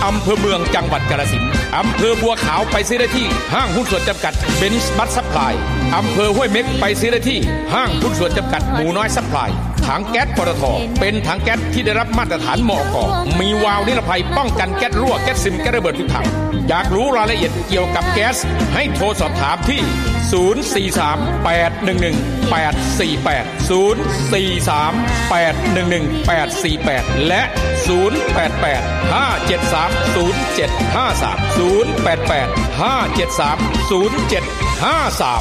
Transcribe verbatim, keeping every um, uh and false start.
อำเภอเมืองจังหวัดกาฬสินธุ์อำเภอบัวขาวไปซื้อได้ที่ห้างหุ้นส่วนจำกัดเบนซ์บัตซัพพลายอำเภอห้วยเม็กไปซื้อได้ที่ห้างหุ้นส่วนจำกัดหมูน้อยซัพพลายถังแก๊สปตท.เป็นถังแก๊สที่ได้รับมาตรฐานมอก.มีวาล์วนิรภัยป้องกันแก๊สรั่วแก๊สซึมแก๊สระเบิดทุกถังอยากรู้รายละเอียดเกี่ยวกับแก๊สให้โทรสอบถามที่ศูนย์ สี่ สาม แปด หนึ่ง หนึ่ง แปด สี่ แปด ศูนย์ สี่ สาม แปด หนึ่ง หนึ่ง แปด สี่ แปดและศูนย์ แปด แปด ห้า เจ็ด สาม ศูนย์ เจ็ด ห้า สาม ศูนย์ แปด แปด ห้า เจ็ด สาม ศูนย์ เจ็ด ห้า สาม